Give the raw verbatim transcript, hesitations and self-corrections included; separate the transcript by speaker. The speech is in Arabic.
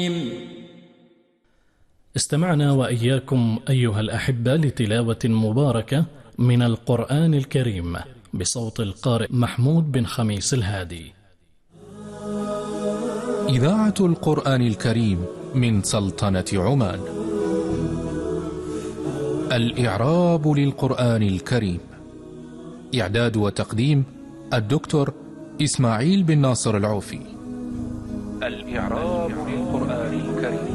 Speaker 1: استمعنا وإياكم أيها الأحبة لتلاوة مباركة من القرآن الكريم بصوت القارئ محمود بن خميس الهادي.
Speaker 2: إذاعة القرآن الكريم من سلطنة عمان. الإعراب للقرآن الكريم، إعداد وتقديم الدكتور إسماعيل بن ناصر العوفي. الإعراب للقرآن الكريم.